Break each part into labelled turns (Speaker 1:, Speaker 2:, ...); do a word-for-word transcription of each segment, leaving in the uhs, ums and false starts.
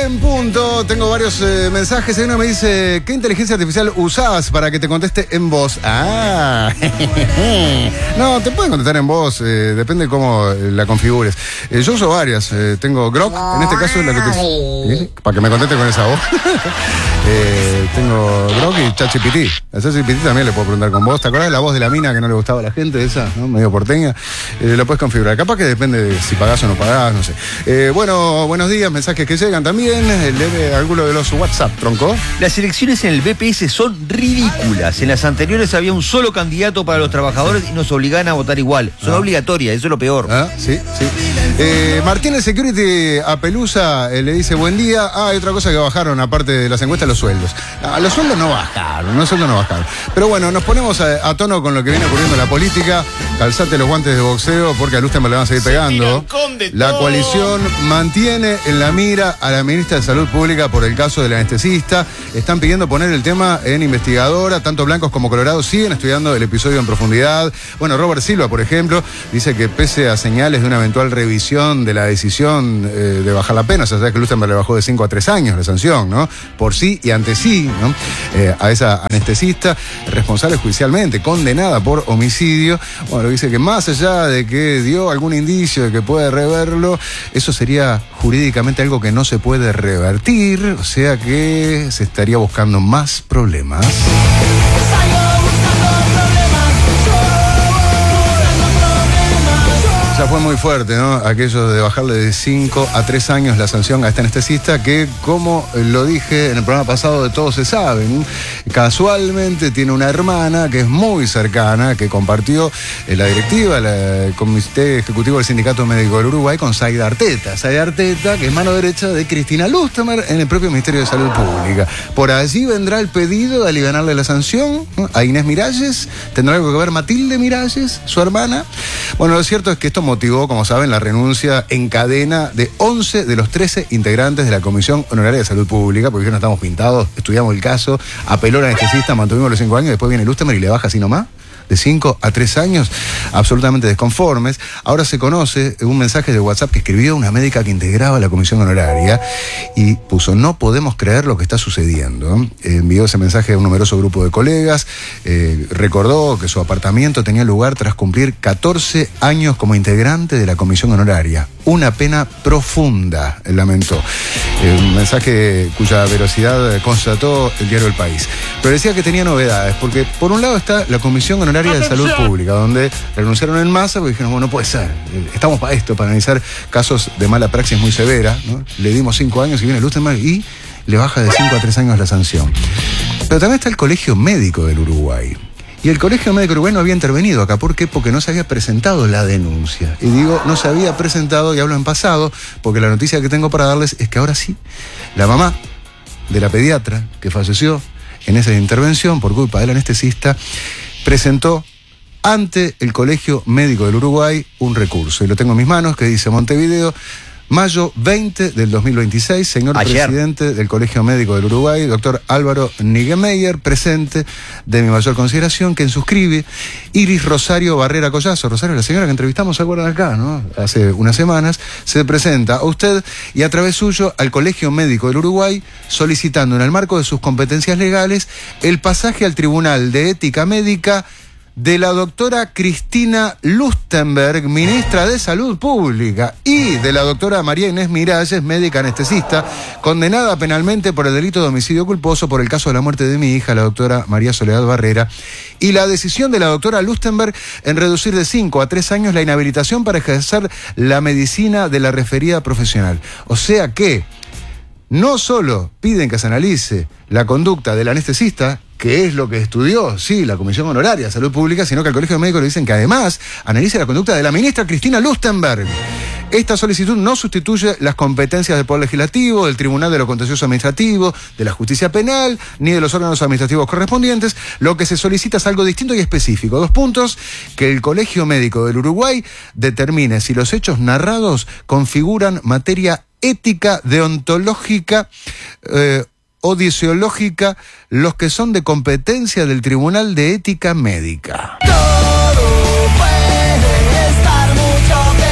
Speaker 1: en punto. Tengo varios eh, mensajes. Uno me dice, ¿qué inteligencia artificial usás para que te conteste en voz? Ah, no, te pueden contestar en voz, eh, depende de cómo la configures. Eh, yo uso varias. Eh, tengo Grok, en este caso es la que te... ¿Sí? Para que me conteste con esa voz. eh, tengo Grok y ChatGPT. A ChatGPT también le puedo preguntar con voz. ¿Te acordás de la voz de la mina que no le gustaba a la gente? Esa, ¿no? Medio porteña. Eh, lo puedes configurar. Capaz que depende de si pagás o no pagás, no sé. Eh, bueno, buenos días, mensajes que llegan también. Lee alguno de los WhatsApp, tronco.
Speaker 2: Las elecciones en el B P S son ridículas. En las anteriores había un solo candidato para los trabajadores y nos obligaban a votar igual. Son
Speaker 1: ah.
Speaker 2: obligatorias, eso es lo peor.
Speaker 1: Ah, sí, sí. Eh, Martínez Security a Pelusa eh, le dice buen día. Ah, hay otra cosa que bajaron, aparte de las encuestas, los sueldos. Ah, los sueldos no bajaron, los sueldos no bajaron. Pero bueno, nos ponemos a, a tono con lo que viene ocurriendo en la política. Calzate los guantes de boxeo porque a Lustenberg le van a seguir pegando. La coalición mantiene en la mira a la ministra de Salud Pública por el caso del anestesista. Están pidiendo poner el tema en investigadora. Tanto blancos como colorados siguen estudiando el episodio en profundidad. Bueno, Robert Silva, por ejemplo, dice que pese a señales de una eventual revisión de la decisión eh, de bajar la pena, o sea, que Lustenberg le bajó de cinco a tres años la sanción, ¿no? Por sí y ante sí, ¿no? Eh, a esa anestesista, responsable judicialmente, condenada por homicidio. Bueno, dice que más allá de que dio algún indicio de que puede reverlo, eso sería jurídicamente algo que no se puede revertir, o sea que se estaría buscando más problemas. Ya fue muy fuerte, ¿no? Aquello de bajarle de cinco a tres años la sanción a este anestesista que, como lo dije en el programa pasado, de todos se saben. Casualmente tiene una hermana que es muy cercana, que compartió eh, la directiva, la, el comité ejecutivo del Sindicato Médico del Uruguay con Zaida Arteta. Zaida Arteta, que es mano derecha de Cristina Lustenberg en el propio Ministerio de Salud Pública. Por allí vendrá el pedido de alivianarle la sanción, ¿no? A Inés Miralles. ¿Tendrá algo que ver Matilde Miralles, su hermana? Bueno, lo cierto es que esto motivó, como saben, la renuncia en cadena de once de los trece integrantes de la Comisión Honoraria de Salud Pública, porque no estamos pintados, estudiamos el caso, apeló al anestesista, mantuvimos los cinco años, después viene Lustenberg y le baja así nomás. De cinco a tres años, absolutamente desconformes. Ahora se conoce un mensaje de WhatsApp que escribió una médica que integraba la comisión honoraria y puso, no podemos creer lo que está sucediendo. Eh, envió ese mensaje a un numeroso grupo de colegas, eh, recordó que su apartamiento tenía lugar tras cumplir catorce años como integrante de la comisión honoraria. Una pena profunda, lamentó. Eh, un mensaje cuya veracidad constató el diario El País. Pero decía que tenía novedades, porque por un lado está la comisión honoraria de Salud Pública, donde renunciaron en masa porque dijeron, bueno, no puede ser, estamos para esto, para analizar casos de mala praxis muy severa, ¿no? Le dimos cinco años y viene Lustenberg y le baja de cinco a tres años la sanción. Pero también está el Colegio Médico del Uruguay. Y el Colegio Médico del Uruguay no había intervenido acá. ¿Por qué? Porque no se había presentado la denuncia. Y digo, no se había presentado, y hablo en pasado, porque la noticia que tengo para darles es que ahora sí, la mamá de la pediatra que falleció en esa intervención por culpa del anestesista, presentó ante el Colegio Médico del Uruguay un recurso. Y lo tengo en mis manos, que dice Montevideo, mayo veinte del dos mil veintiséis, señor Ayer. presidente del Colegio Médico del Uruguay, doctor Álvaro Niggemeier, presente de mi mayor consideración, quien suscribe Iris Rosario Barrera Collazo. Rosario, la señora que entrevistamos, ¿se acuerdan acá, no? Hace unas semanas, se presenta a usted y a través suyo al Colegio Médico del Uruguay, solicitando en el marco de sus competencias legales el pasaje al Tribunal de Ética Médica de la doctora Cristina Lustenberg, ministra de Salud Pública, y de la doctora María Inés Miralles, médica anestesista, condenada penalmente por el delito de homicidio culposo por el caso de la muerte de mi hija, la doctora María Soledad Barrera, y la decisión de la doctora Lustenberg en reducir de cinco a tres años la inhabilitación para ejercer la medicina de la referida profesional. O sea que no solo piden que se analice la conducta del anestesista, que es lo que estudió, sí, la Comisión Honoraria de Salud Pública, sino que al Colegio Médico le dicen que además analice la conducta de la ministra Cristina Lustenberg. Esta solicitud no sustituye las competencias del Poder Legislativo, del Tribunal de lo Contencioso Administrativo, de la Justicia Penal, ni de los órganos administrativos correspondientes. Lo que se solicita es algo distinto y específico. Dos puntos: que el Colegio Médico del Uruguay determine si los hechos narrados configuran materia ética, deontológica, eh, o disiológica, los que son de competencia del Tribunal de Ética Médica.
Speaker 2: Bueno,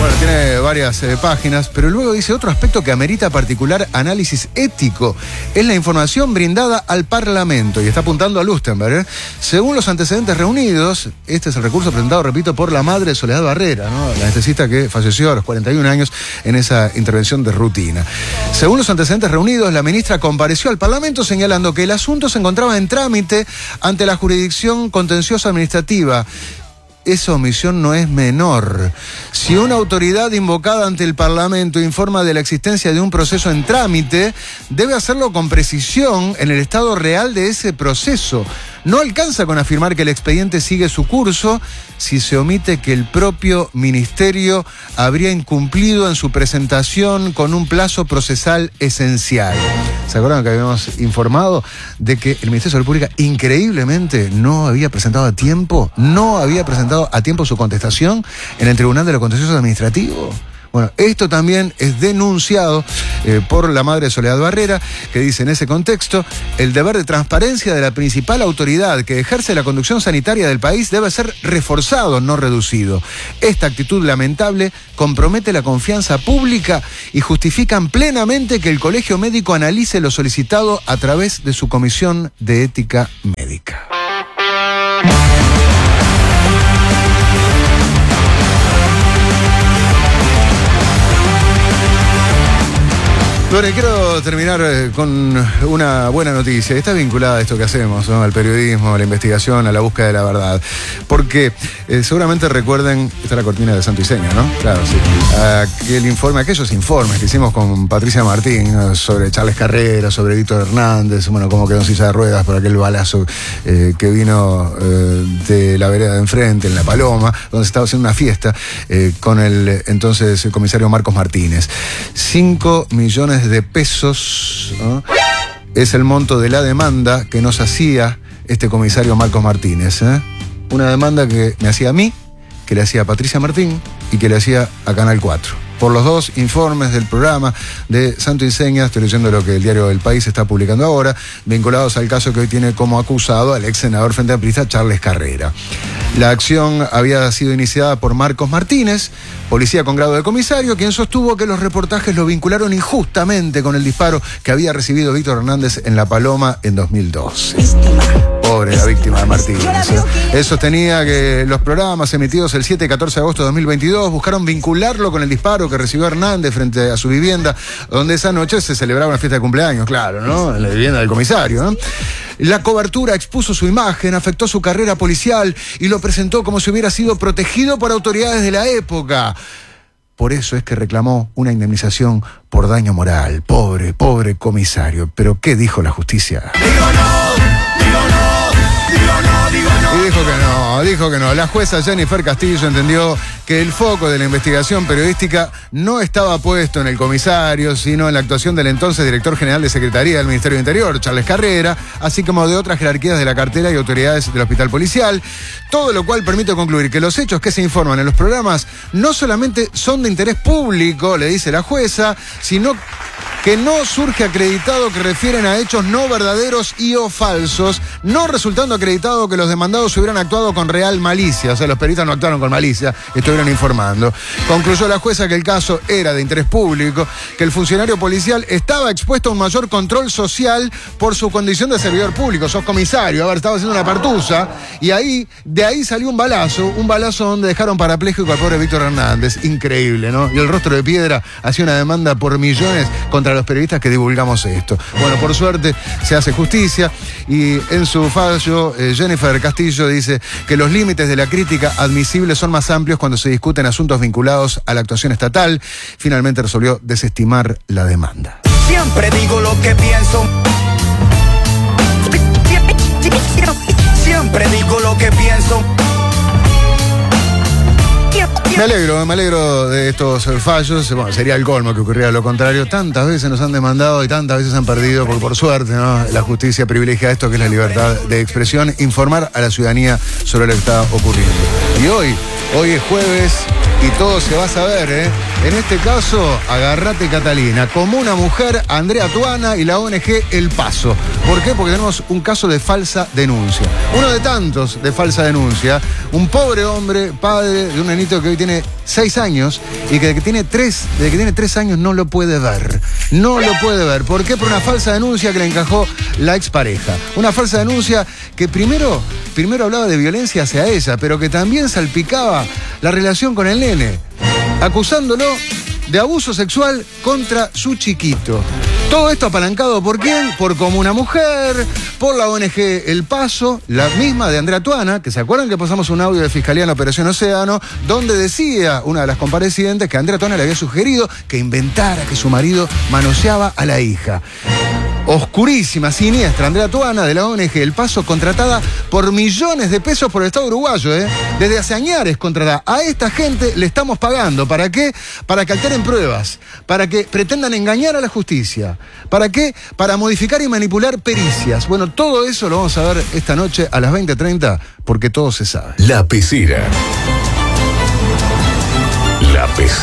Speaker 1: Bueno, tiene varias eh, páginas, pero luego dice otro aspecto que amerita particular análisis ético. Es la información brindada al Parlamento, y está apuntando a Lustenberg. ¿eh? Según los antecedentes reunidos, este es el recurso presentado, repito, por la madre de Soledad Barrera, ¿no? La anestesista que falleció a los cuarenta y un años en esa intervención de rutina. Según los antecedentes reunidos, la ministra compareció al Parlamento señalando que el asunto se encontraba en trámite ante la jurisdicción contenciosa administrativa. Esa omisión no es menor. Si una autoridad invocada ante el Parlamento informa de la existencia de un proceso en trámite, debe hacerlo con precisión en el estado real de ese proceso. No alcanza con afirmar que el expediente sigue su curso si se omite que el propio ministerio habría incumplido en su presentación con un plazo procesal esencial. ¿Se acuerdan que habíamos informado de que el Ministerio de Salud Pública increíblemente no había presentado a tiempo, no había presentado a tiempo su contestación en el Tribunal de lo Contencioso Administrativo? Bueno, esto también es denunciado eh, por la madre de Soledad Barrera, que dice en ese contexto, el deber de transparencia de la principal autoridad que ejerce la conducción sanitaria del país debe ser reforzado, no reducido. Esta actitud lamentable compromete la confianza pública y justifican plenamente que el Colegio Médico analice lo solicitado a través de su Comisión de Ética Médica. Bueno, y quiero terminar con una buena noticia. Está vinculada a esto que hacemos, ¿no? Al periodismo, a la investigación, a la búsqueda de la verdad. Porque eh, seguramente recuerden, está la cortina de Santo y Seña, ¿no? Claro, sí. Aquel informe, aquellos informes que hicimos con Patricia Martín, ¿no? Sobre Charles Carrera, sobre Víctor Hernández, bueno, cómo quedó en silla de ruedas por aquel balazo eh, que vino eh, de la vereda de enfrente, en La Paloma, donde se estaba haciendo una fiesta eh, con el entonces el comisario Marcos Martínez. Cinco millones de pesos, ¿no? Es el monto de la demanda que nos hacía este comisario Marcos Martínez, ¿eh? Una demanda que me hacía a mí, que le hacía a Patricia Martín y que le hacía a Canal cuatro. Por los dos informes del programa de Santo y Seña, estoy leyendo lo que el diario El País está publicando ahora, vinculados al caso que hoy tiene como acusado al ex senador frente amplista Charles Carrera. La acción había sido iniciada por Marcos Martínez, policía con grado de comisario, quien sostuvo que los reportajes lo vincularon injustamente con el disparo que había recibido Víctor Hernández en La Paloma en dos mil doce. Pobre la víctima de Martínez. Él sostenía que los programas emitidos el siete y catorce de agosto de dos mil veintidós buscaron vincularlo con el disparo que recibió Hernández frente a su vivienda, donde esa noche se celebraba una fiesta de cumpleaños, claro, ¿no? En la vivienda del comisario, ¿no? La cobertura expuso su imagen, afectó su carrera policial y lo presentó como si hubiera sido protegido por autoridades de la época. Por eso es que reclamó una indemnización por daño moral. Pobre, pobre comisario. Pero ¿qué dijo la justicia?
Speaker 3: Digo no, digo no, digo no, digo no.
Speaker 1: Y dijo que no, dijo que no. La jueza Jennifer Castillo entendió que el foco de la investigación periodística no estaba puesto en el comisario, sino en la actuación del entonces director general de Secretaría del Ministerio de Interior, Charles Carrera, así como de otras jerarquías de la cartera y autoridades del hospital policial, todo lo cual permite concluir que los hechos que se informan en los programas no solamente son de interés público, le dice la jueza, sino que no surge acreditado que refieren a hechos no verdaderos y o falsos, no resultando acreditado que los demandados hubieran actuado con real malicia, o sea, los periodistas no actuaron con malicia, estuvieron informando. Concluyó la jueza que el caso era de interés público, que el funcionario policial estaba expuesto a un mayor control social por su condición de servidor público. Sos comisario, a ver, estaba haciendo una partusa, y ahí, de ahí salió un balazo, un balazo donde dejaron parapléjico al pobre Víctor Hernández. Increíble, ¿no? Y el Rostro de Piedra hacía una demanda por millones contra los periodistas que divulgamos esto. Bueno, por suerte se hace justicia y en su fallo eh, Jennifer Castillo dice que los límites de la crítica admisible son más amplios cuando se discuten asuntos vinculados a la actuación estatal. Finalmente resolvió desestimar la demanda.
Speaker 3: Siempre digo lo que pienso. Siempre digo lo que pienso.
Speaker 1: Me alegro, me alegro de estos fallos. Bueno, sería el colmo que ocurriera lo contrario. Tantas veces nos han demandado y tantas veces han perdido, porque por suerte, ¿no? La justicia privilegia esto que es la libertad de expresión, informar a la ciudadanía sobre lo que está ocurriendo. Y hoy, hoy es jueves y todo se va a saber, ¿eh? En este caso, agarrate Catalina, como una mujer, Andrea Tuana y la O N G El Paso. ¿Por qué? Porque tenemos un caso de falsa denuncia. Uno de tantos de falsa denuncia. Un pobre hombre, padre de un nenito que hoy tiene seis años y que desde que tiene tres, desde que tiene tres años no lo puede ver. No lo puede ver. ¿Por qué? Por una falsa denuncia que le encajó la expareja. Una falsa denuncia que primero, primero hablaba de violencia hacia ella, pero que también salpicaba la relación con el nene, acusándolo de abuso sexual contra su chiquito. Todo esto apalancado ¿por quién? Por Como una Mujer, por la O N G El Paso, la misma de Andrea Tuana, que se acuerdan que pasamos un audio de Fiscalía en la Operación Océano, donde decía una de las comparecientes que Andrea Tuana le había sugerido que inventara que su marido manoseaba a la hija. Oscurísima, siniestra, Andrea Tuana de la O N G El Paso, contratada por millones de pesos por el Estado uruguayo, ¿eh? Desde hace años contratada. A esta gente le estamos pagando. ¿Para qué? Para que alteren pruebas, para que pretendan engañar a la justicia. ¿Para qué? Para modificar y manipular pericias. Bueno, todo eso lo vamos a ver esta noche a las veinte treinta, porque todo se sabe.
Speaker 4: La Pecera. La Pecera.